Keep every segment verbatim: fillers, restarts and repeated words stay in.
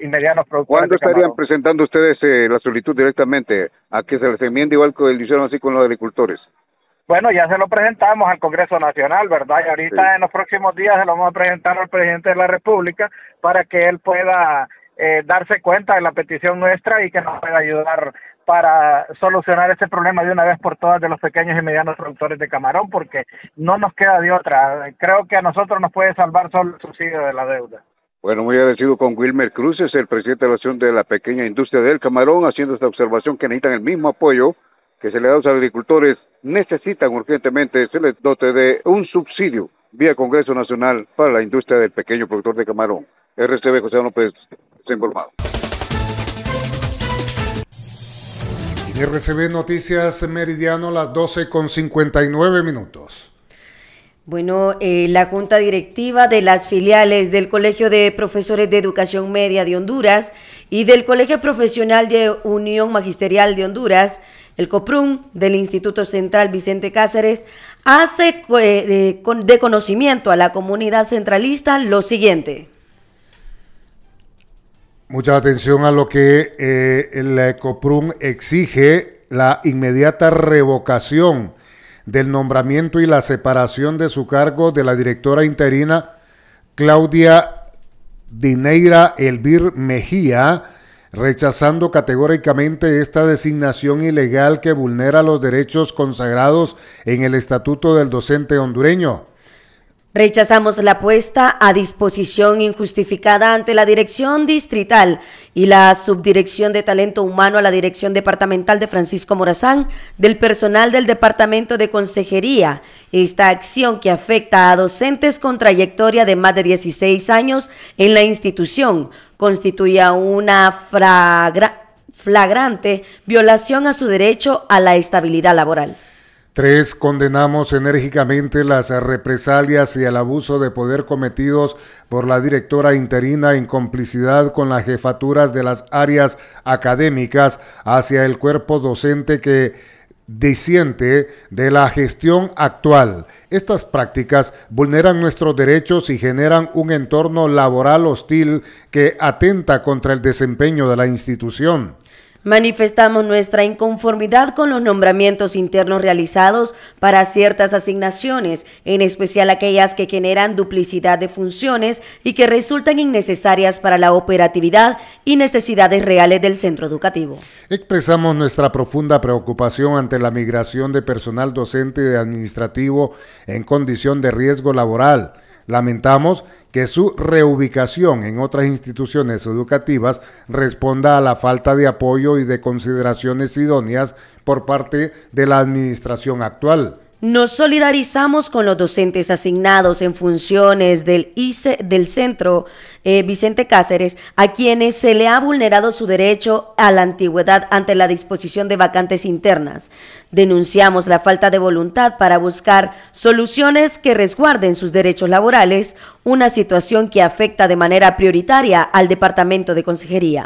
y medianos productores. ¿Cuándo estarían presentando ustedes eh, la solicitud directamente a que se les enmiende igual que lo hicieron así con los agricultores? Bueno, ya se lo presentamos al Congreso Nacional, ¿verdad? Y ahorita sí, en los próximos días se lo vamos a presentar al presidente de la República para que él pueda eh, darse cuenta de la petición nuestra y que nos pueda ayudar para solucionar este problema de una vez por todas de los pequeños y medianos productores de camarón, porque no nos queda de otra. Creo que a nosotros nos puede salvar solo el subsidio de la deuda. Bueno, muy agradecido con Wilmer Cruces, el presidente de la Asociación de la Pequeña Industria del Camarón, haciendo esta observación que necesitan el mismo apoyo que se le da a los agricultores, necesitan urgentemente se les dote de un subsidio vía Congreso Nacional para la industria del pequeño productor de camarón. R C B José López, está informado. R C B Noticias Meridiano, las doce con cincuenta y nueve minutos. Bueno, eh, la Junta Directiva de las filiales del Colegio de Profesores de Educación Media de Honduras y del Colegio Profesional de Unión Magisterial de Honduras, el COPRUN del Instituto Central Vicente Cáceres, hace eh, de, de conocimiento a la comunidad centralista lo siguiente. Mucha atención a lo que eh, el COPRUN exige: la inmediata revocación del nombramiento y la separación de su cargo de la directora interina Claudia Dineira Elvir Mejía, rechazando categóricamente esta designación ilegal que vulnera los derechos consagrados en el Estatuto del Docente hondureño. Rechazamos la puesta a disposición injustificada ante la Dirección Distrital y la Subdirección de Talento Humano a la Dirección Departamental de Francisco Morazán del personal del Departamento de Consejería. Esta acción, que afecta a docentes con trayectoria de más de dieciséis años en la institución, constituye una flagra- flagrante violación a su derecho a la estabilidad laboral. Tres, condenamos enérgicamente las represalias y el abuso de poder cometidos por la directora interina en complicidad con las jefaturas de las áreas académicas hacia el cuerpo docente que disiente de la gestión actual. Estas prácticas vulneran nuestros derechos y generan un entorno laboral hostil que atenta contra el desempeño de la institución. Manifestamos nuestra inconformidad con los nombramientos internos realizados para ciertas asignaciones, en especial aquellas que generan duplicidad de funciones y que resultan innecesarias para la operatividad y necesidades reales del centro educativo. Expresamos nuestra profunda preocupación ante la migración de personal docente y administrativo en condición de riesgo laboral. Lamentamos que su reubicación en otras instituciones educativas responda a la falta de apoyo y de consideraciones idóneas por parte de la administración actual. Nos solidarizamos con los docentes asignados en funciones del I C E del Centro eh, Vicente Cáceres, a quienes se le ha vulnerado su derecho a la antigüedad ante la disposición de vacantes internas. Denunciamos la falta de voluntad para buscar soluciones que resguarden sus derechos laborales, una situación que afecta de manera prioritaria al Departamento de Consejería.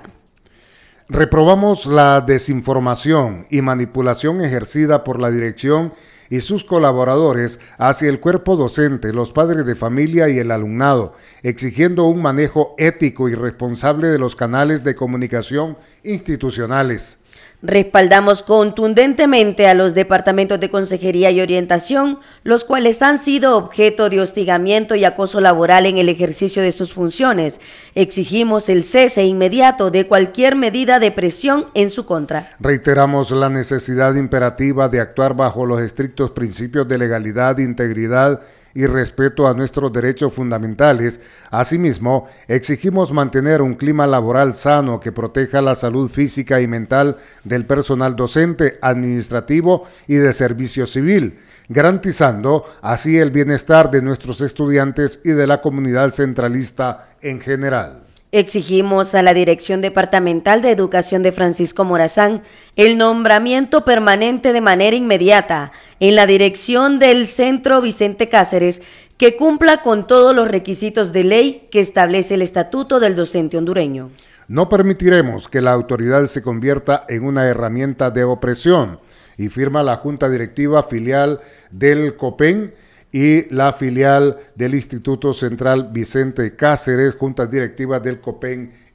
Reprobamos la desinformación y manipulación ejercida por la dirección y sus colaboradores hacia el cuerpo docente, los padres de familia y el alumnado, exigiendo un manejo ético y responsable de los canales de comunicación institucionales. Respaldamos contundentemente a los departamentos de consejería y orientación, los cuales han sido objeto de hostigamiento y acoso laboral en el ejercicio de sus funciones. Exigimos el cese inmediato de cualquier medida de presión en su contra. Reiteramos la necesidad imperativa de actuar bajo los estrictos principios de legalidad, integridad y respeto a nuestros derechos fundamentales. Asimismo, exigimos mantener un clima laboral sano que proteja la salud física y mental del personal docente, administrativo y de servicio civil, garantizando así el bienestar de nuestros estudiantes y de la comunidad centralista en general. Exigimos a la Dirección Departamental de Educación de Francisco Morazán el nombramiento permanente de manera inmediata en la dirección del Centro Vicente Cáceres, que cumpla con todos los requisitos de ley que establece el Estatuto del Docente hondureño. No permitiremos que la autoridad se convierta en una herramienta de opresión, y firma la Junta Directiva filial del COPEN y la filial del Instituto Central Vicente Cáceres, juntas directivas del COPEN